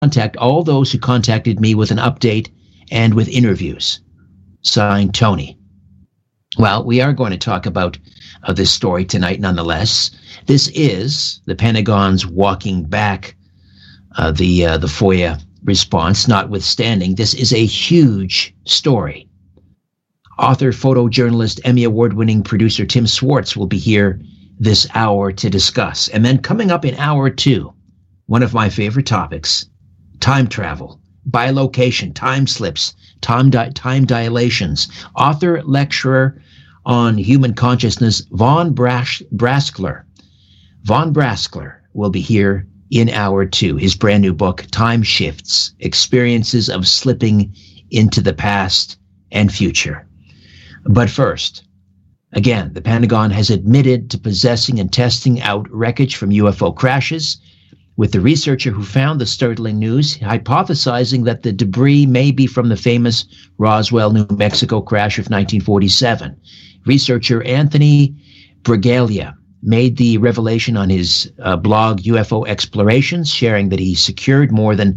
contact all those who contacted me with an update and with interviews. Signed, Tony. Well, we are going to talk about this story tonight nonetheless. This is the Pentagon's walking back the FOIA response, notwithstanding. This is a huge story. Author, photojournalist, Emmy Award-winning producer Tim Swartz will be here this hour to discuss. And then coming up in hour 2, one of my favorite topics, time travel, bilocation, time slips, time dilations. Author, lecturer on human consciousness, Von Braskler. Von Braskler will be here in hour 2. His brand new book, Time Shifts, Experiences of Slipping into the Past and Future. But first, again, the Pentagon has admitted to possessing and testing out wreckage from UFO crashes, with the researcher who found the startling news hypothesizing that the debris may be from the famous Roswell, New Mexico crash of 1947. Researcher Anthony Bragalia made the revelation on his blog UFO Explorations, sharing that he secured more than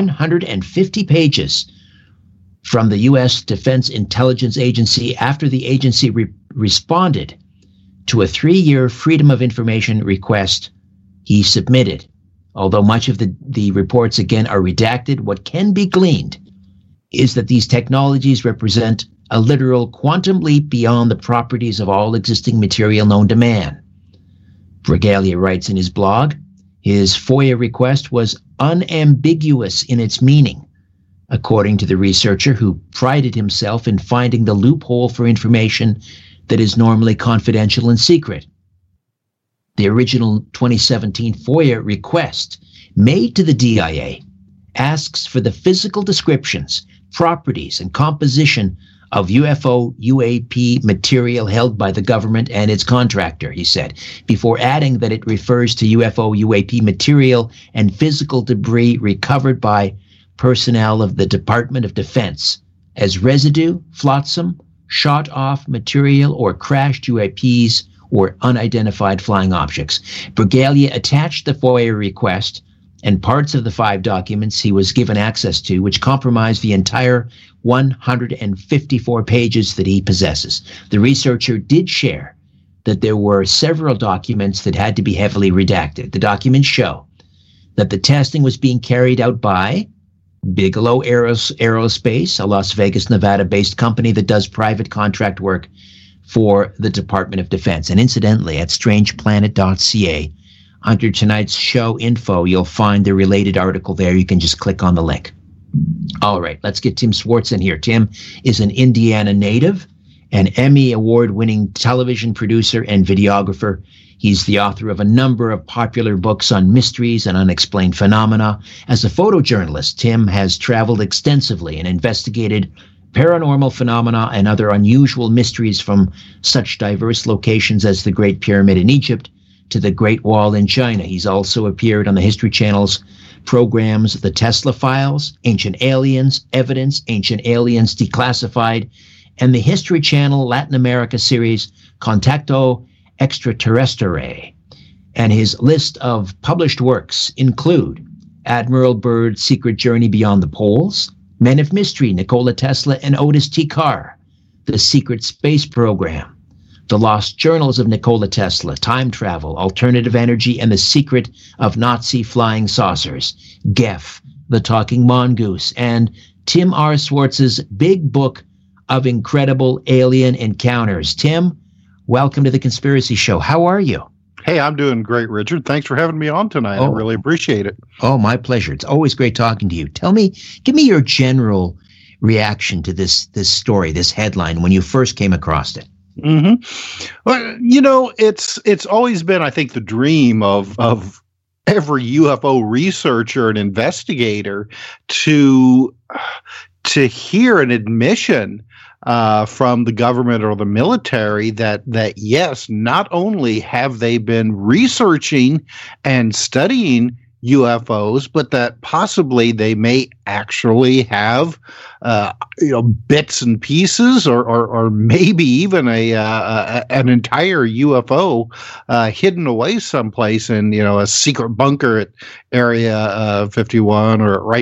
150 pages from the U.S. Defense Intelligence Agency after the agency responded to a 3-year Freedom of Information request he submitted. Although much of the reports, again, are redacted, what can be gleaned is that these technologies represent a literal quantum leap beyond the properties of all existing material known to man. Bragalia writes in his blog, his FOIA request was unambiguous in its meaning, according to the researcher who prided himself in finding the loophole for information that is normally confidential and secret. The original 2017 FOIA request made to the DIA asks for the physical descriptions, properties, and composition of UFO UAP material held by the government and its contractor, he said, before adding that it refers to UFO UAP material and physical debris recovered by personnel of the Department of Defense as residue, flotsam, shot-off material, or crashed UAPs or unidentified flying objects. Bragalia attached the FOIA request and parts of the 5 documents he was given access to, which comprised the entire 154 pages that he possesses. The researcher did share that there were several documents that had to be heavily redacted. The documents show that the testing was being carried out by Bigelow Aerospace, a Las Vegas, Nevada-based company that does private contract work for the Department of Defense. And incidentally, at strangeplanet.ca, under tonight's show info, you'll find the related article there. You can just click on the link. All right, let's get Tim Swartz in here. Tim is an Indiana native, an Emmy Award-winning television producer and videographer. He's the author of a number of popular books on mysteries and unexplained phenomena. As a photojournalist, Tim has traveled extensively and investigated paranormal phenomena and other unusual mysteries from such diverse locations as the Great Pyramid in Egypt to the Great Wall in China. He's also appeared on the History Channel's programs The Tesla Files, Ancient Aliens, Evidence, Ancient Aliens Declassified, and the History Channel Latin America series Contacto Extraterrestre. And his list of published works include Admiral Byrd's Secret Journey Beyond the Poles, Men of Mystery, Nikola Tesla and Otis T. Carr, The Secret Space Program, The Lost Journals of Nikola Tesla, Time Travel, Alternative Energy, and the Secret of Nazi Flying Saucers, Geff, The Talking Mongoose, and Tim R. Swartz's big book of incredible alien encounters. Tim, welcome to The Conspiracy Show. How are you? Hey, I'm doing great, Richard. Thanks for having me on tonight. I really appreciate it. Oh, my pleasure. It's always great talking to you. Give me your general reaction to this story, this headline, when you first came across it. Mm-hmm. Well, you know, it's always been, I think, the dream of every UFO researcher and investigator to hear an admission from the government or the military that yes, not only have they been researching and studying UFOs, but that possibly they may actually have, bits and pieces, or maybe even an entire UFO hidden away someplace in, a secret bunker at Area 51 or right